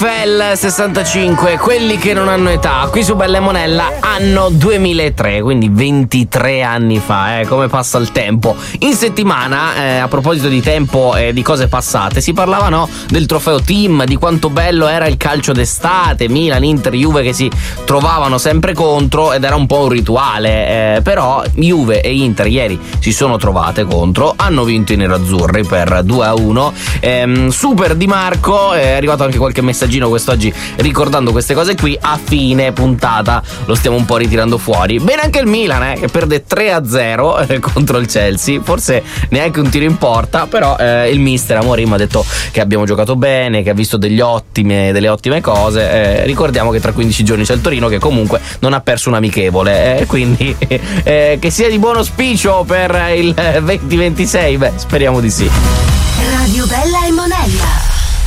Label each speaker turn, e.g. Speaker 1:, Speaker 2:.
Speaker 1: NFL 65, quelli che non hanno età, qui su Bella e Monella, anno 2003, quindi 23 anni fa, come passa il tempo. In settimana, a proposito di tempo e di cose passate, si parlava del trofeo team, di quanto bello era il calcio d'estate, Milan, Inter, Juve che si trovavano sempre contro ed era un po' un rituale, però Juve e Inter ieri si sono trovate contro, hanno vinto i nerazzurri per 2-1, super Di Marco, è arrivato anche qualche messaggino quest'oggi ricordando queste cose qui, a fine puntata lo stiamo un po' ritirando fuori. Bene anche il Milan che perde 3-0 contro il Chelsea, forse neanche un tiro in porta, però il mister Amorim ha detto che abbiamo giocato bene, che ha visto delle ottime cose, ricordiamo che tra 15 giorni c'è il Torino che comunque non ha perso un amichevole, quindi che sia di buon auspicio per il 2026, speriamo di sì.
Speaker 2: Radio Bella e Monella.